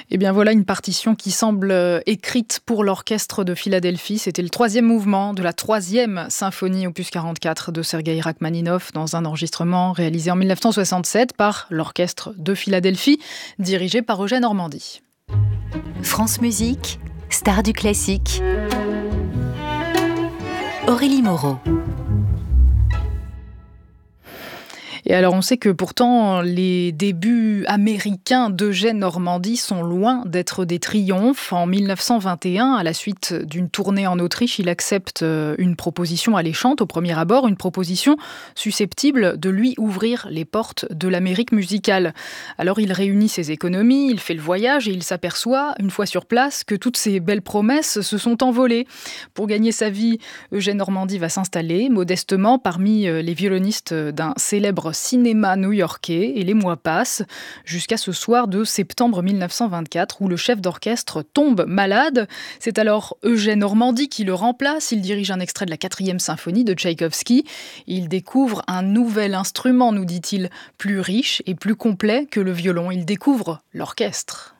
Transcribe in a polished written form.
Eh bien voilà une partition qui semble écrite pour l'orchestre de Philadelphie. C'était le 3e mouvement de la 3e symphonie opus 44 de Sergueï Rachmaninov dans un enregistrement réalisé en 1967 par l'orchestre de Philadelphie, dirigé par Eugène Ormandy. France Musique, star du classique. Aurélie Moreau. Et alors on sait que pourtant les débuts américains d'Eugène Ormandy sont loin d'être des triomphes. En 1921, à la suite d'une tournée en Autriche, il accepte une proposition alléchante au premier abord, une proposition susceptible de lui ouvrir les portes de l'Amérique musicale. Alors il réunit ses économies, il fait le voyage et il s'aperçoit, une fois sur place, que toutes ces belles promesses se sont envolées. Pour gagner sa vie, Eugène Ormandy va s'installer modestement parmi les violonistes d'un célèbre cinéma new-yorkais et les mois passent jusqu'à ce soir de septembre 1924 où le chef d'orchestre tombe malade. C'est alors Eugène Ormandy qui le remplace. Il dirige un extrait de la 4e symphonie de Tchaïkovski. Il découvre un nouvel instrument, nous dit-il, plus riche et plus complet que le violon. Il découvre l'orchestre.